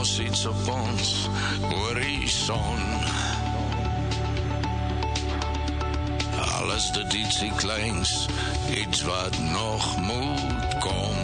mos iets op ons horison. Alles dit ietsie kleins, iets wat nog moet kom.